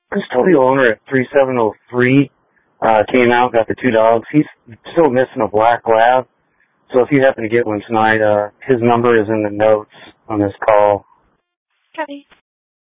Custodial owner at 3703 came out, got the two dogs. He's still missing a black lab. So if you happen to get one tonight, his number is in the notes on this call. Okay.